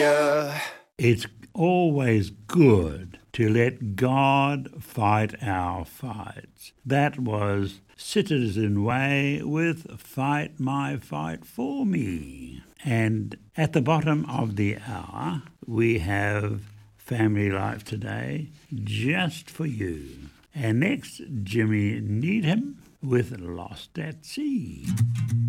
ya. It's always good to let God fight our fights. That was Citizen Way with Fight My Fight For Me. And at the bottom of the hour, we have Family Life Today, just for you. And next, Jimmy Needham with Lost at Sea.